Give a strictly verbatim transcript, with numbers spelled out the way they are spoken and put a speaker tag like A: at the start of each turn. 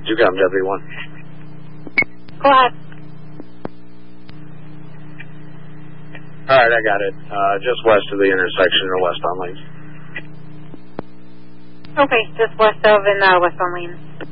A: You got him, W one.
B: Go ahead.
A: All right, I got it. Uh, just west of the intersection or west on lanes.
B: Okay, just west of and uh, west on lanes.